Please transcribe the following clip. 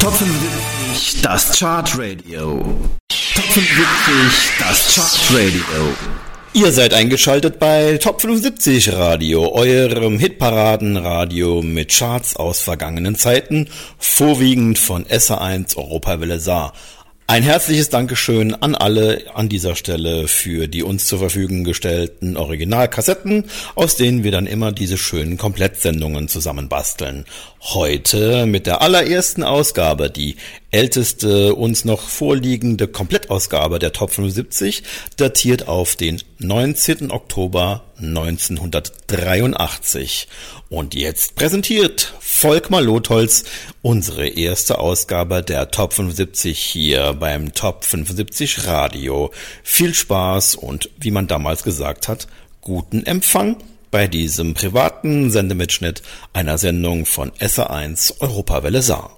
Top 75, das Chartradio. Top 75, das Chartradio. Ihr seid eingeschaltet bei Top 75 Radio, eurem Hitparadenradio mit Charts aus vergangenen Zeiten, vorwiegend von SR1 Europawelle Saar. Ein herzliches Dankeschön an alle an dieser Stelle für die uns zur Verfügung gestellten Originalkassetten, aus denen wir dann immer diese schönen Komplettsendungen zusammenbasteln. Heute mit der allerersten Ausgabe, die älteste uns noch vorliegende Komplettausgabe der Top 75, datiert auf den 19. Oktober 1983. Und jetzt präsentiert Volkmar Lotholz unsere erste Ausgabe der Top 75 hier beim Top 75 Radio. Viel Spaß und, wie man damals gesagt hat, guten Empfang bei diesem privaten Sendemitschnitt einer Sendung von SR1 Europawelle Saar.